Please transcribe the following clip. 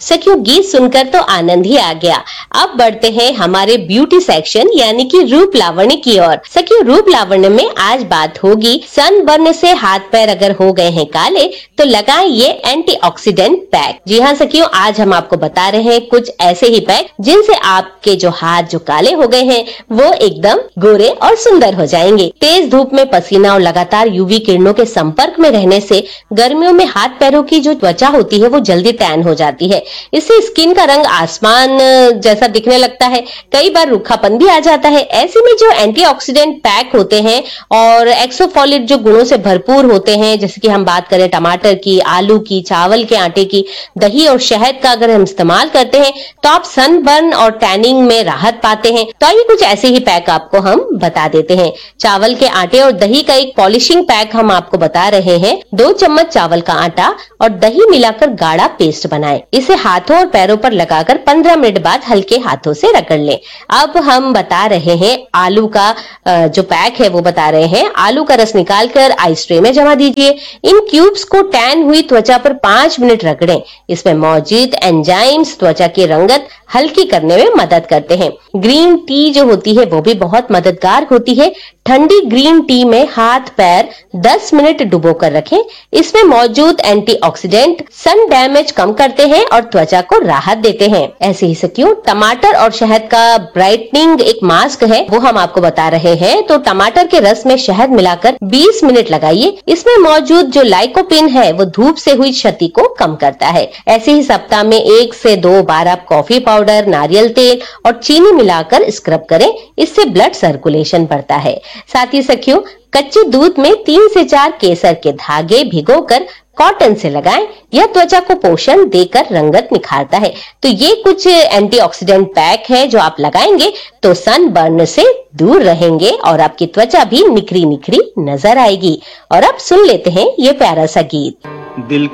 सखियों, गीत सुनकर तो आनंद ही आ गया। अब बढ़ते हैं हमारे ब्यूटी सेक्शन यानी कि रूप लावण्य की ओर। सखियों, रूप लावण्य में आज बात होगी सनबर्न से हाथ पैर अगर हो गए हैं काले तो लगाएं ये एंटीऑक्सीडेंट पैक। जी हाँ सखियों, आज हम आपको बता रहे हैं कुछ ऐसे ही पैक जिनसे आपके जो हाथ जो काले हो गए हैं वो एकदम गोरे और सुंदर हो जाएंगे। तेज धूप में पसीना और लगातार यूवी किरणों के संपर्क में रहने से गर्मियों में हाथ पैरों की जो त्वचा होती है वो जल्दी टैन हो जाती है। इससे स्किन का रंग आसमान जैसा दिखने लगता है, कई बार रूखापन भी आ जाता है। ऐसे में जो एंटीऑक्सीडेंट पैक होते हैं और एक्सोफोलेट जो गुणों से भरपूर होते हैं, जैसे कि हम बात करें टमाटर की, आलू की, चावल के आटे की, दही और शहद का अगर हम इस्तेमाल करते हैं तो आप सनबर्न और टैनिंग में राहत पाते हैं। तो आइए कुछ ऐसे ही पैक आपको हम बता देते हैं। चावल के आटे और दही का एक पॉलिशिंग पैक हम आपको बता रहे हैं। 2 चम्मच चावल का आटा और दही मिलाकर गाढ़ा पेस्ट बनाएं। इसे हाथों और पैरों पर लगाकर 15 मिनट बाद हल्के हाथों से रगड़ लें। अब हम बता रहे हैं आलू का जो पैक है वो बता रहे हैं। आलू का रस निकालकर आइस ट्रे में जमा दीजिए। इन क्यूब्स को टैन हुई त्वचा पर 5 मिनट रगड़ें। इसमें मौजूद एंजाइम्स त्वचा की रंगत हल्की करने में मदद करते हैं। ग्रीन टी जो होती है वो भी बहुत मददगार होती है। ठंडी ग्रीन टी में हाथ पैर 10 मिनट डुबो कर रखें। इसमें मौजूद एंटीऑक्सीडेंट सन डैमेज कम करते हैं और त्वचा को राहत देते हैं। ऐसे ही सखियों, टमाटर और शहद का ब्राइटनिंग एक मास्क है वो हम आपको बता रहे हैं। तो टमाटर के रस में शहद मिलाकर 20 मिनट लगाइए। इसमें मौजूद जो लाइकोपिन है वो धूप से हुई क्षति को कम करता है। ऐसे ही सप्ताह में 1 से 2 बार आप कॉफी पाउडर, नारियल तेल और चीनी मिलाकर स्क्रब करें। इससे ब्लड सर्कुलेशन बढ़ता है। साथ ही सखियों, कच्चे दूध में 3 से 4 केसर के धागे भिगोकर कॉटन से लगाएं। यह त्वचा को पोषण देकर रंगत निखारता है। तो ये कुछ एंटीऑक्सीडेंट पैक है जो आप लगाएंगे तो सनबर्न से दूर रहेंगे और आपकी त्वचा भी निखरी निखरी नजर आएगी। और अब सुन लेते हैं ये प्यारा सा गीत। दिल